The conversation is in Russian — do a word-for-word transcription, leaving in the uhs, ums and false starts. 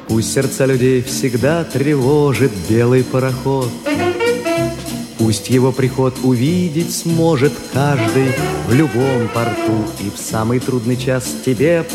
Пусть сердца людей всегда тревожит белый пароход. Пусть его приход увидеть сможет каждый в любом порту. И в самый трудный час тебе